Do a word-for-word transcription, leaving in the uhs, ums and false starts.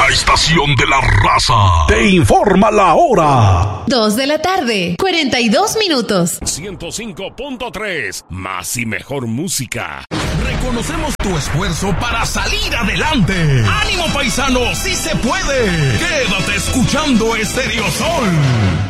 La estación de la raza te informa la hora. Dos de la tarde, cuarenta y dos minutos. ciento cinco punto tres, más y mejor música. Reconocemos tu esfuerzo para salir adelante. ¡Ánimo, paisano! ¡Sí se puede! Quédate escuchando Estéreo Sol.